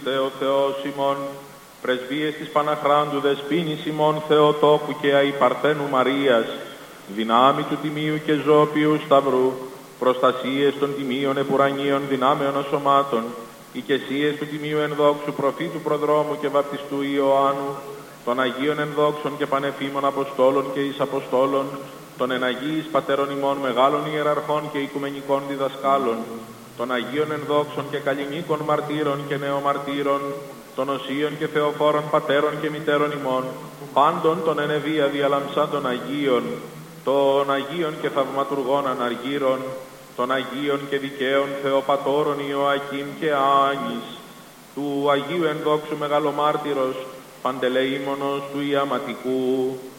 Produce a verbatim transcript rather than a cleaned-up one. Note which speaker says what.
Speaker 1: Θεό Θεός ημών, πρεσβείες της Παναχράντου Δεσποίνης ημών Θεοτόκου και Αϊπαρθένου Μαρίας, δυνάμει του Τιμίου και Ζώπιου Σταυρού, προστασίες των Τιμίων Επουρανίων δυνάμεων ασωμάτων, οικεσίες του Τιμίου Ενδόξου Προφήτου Προδρόμου και Βαπτιστού Ιωάννου, των Αγίων Ενδόξων και Πανεφήμων Αποστόλων και εις Αποστόλων, των Εναγίης Πατέρων ημών Μεγάλων Ιεραρχών και Οικουμενικών Διδασκάλων, των Αγίων Ενδόξων και Καλλινίκων Μαρτύρων και Νεομαρτύρων, των Οσίων και Θεοφόρων Πατέρων και Μητέρων ημών, πάντων των ενεβία διαλαμψάντων Αγίων, των Αγίων και Θαυματουργών Αναργύρων, των Αγίων και Δικαίων Θεοπατώρων Ιωακήμ και Άνης, του Αγίου Ενδόξου Μεγαλομάρτυρος Παντελεήμονος του Ιαματικού,